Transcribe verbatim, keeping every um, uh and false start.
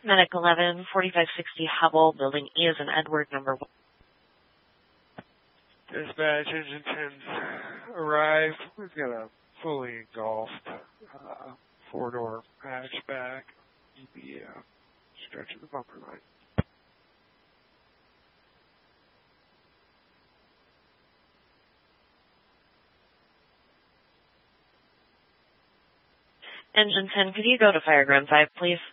Medic eleven, forty-five sixty Hubble, Building E is an Edward, number one. Dispatch, engine ten arrived. We've got a fully engulfed uh, four-door hatchback. The uh, stretch of the bumper line. Engine ten, could you go to Fire Ground five, please?